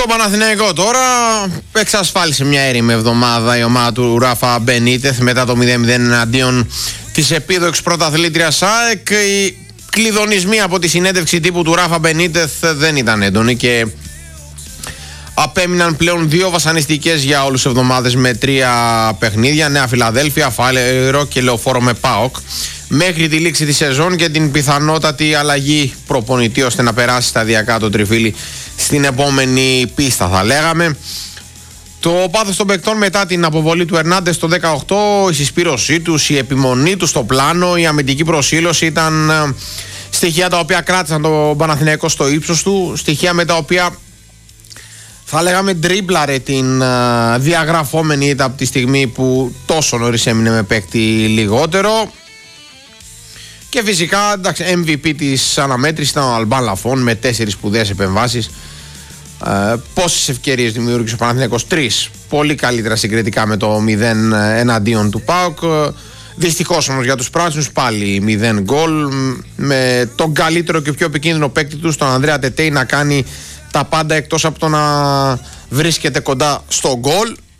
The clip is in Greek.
Στο Παναθηναϊκό τώρα εξασφάλισε μια έρημη εβδομάδα η ομάδα του Ράφα Μπενίτεθ μετά το 0-0 εναντίον της επίδοξης πρωταθλήτριας ΑΕΚ. Οι κλειδονισμοί από τη συνέντευξη τύπου του Ράφα Μπενίτεθ δεν ήταν έντονοι και απέμειναν πλέον 2 βασανιστικές για όλους τις εβδομάδες με 3 παιχνίδια: Νέα Φιλαδέλφια, Φάλαιρο και Λεωφόρο με ΠΑΟΚ, μέχρι τη λήξη της σεζόν και την πιθανότατη αλλαγή προπονητή ώστε να περάσει σταδιακά το τριφύλι στην επόμενη πίστα, θα λέγαμε. Το πάθος των παικτών μετά την αποβολή του Ερνάντες το 18, η συσπήρωσή τους, η επιμονή τους στο πλάνο, η αμυντική προσήλωση ήταν στοιχεία τα οποία κράτησαν τον Παναθηναϊκό στο ύψος του, στοιχεία με τα οποία θα λέγαμε ντρίμπλαρε την διαγραφόμενη ήττα από τη στιγμή που τόσο νωρίς έμεινε με παίκτη λιγότερο. Και φυσικά, εντάξει, MVP της αναμέτρησης ήταν ο Αλμπάν Λαφών με 4 σπουδαίες επεμβάσεις. Πόσες ευκαιρίες δημιούργησε ο Παναθηναϊκός? 3. Πολύ καλύτερα συγκριτικά με το 0 εναντίον του ΠΑΟΚ. Δυστυχώς όμως για τους πράσινους πάλι 0 γκολ, με τον καλύτερο και πιο επικίνδυνο παίκτη τους, τον Ανδρέα Τετέι, να κάνει τα πάντα εκτός από το να βρίσκεται κοντά στο γκολ.